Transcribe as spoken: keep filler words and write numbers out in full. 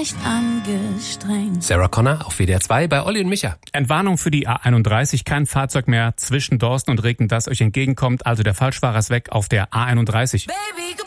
leicht angestrengt. Sarah Connor auf W D R zwei bei Olli und Micha. Entwarnung für die A einunddreißig, kein Fahrzeug mehr zwischen Dorsten und Regen, das euch entgegenkommt. Also der Falschfahrer ist weg auf der A einunddreißig. Baby,